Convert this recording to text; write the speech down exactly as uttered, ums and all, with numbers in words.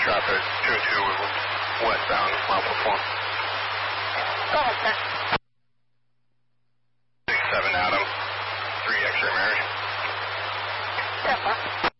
traffic two two westbound, mile four. Go ahead, sir. six seven Adam, three X-ray marriage. Temple.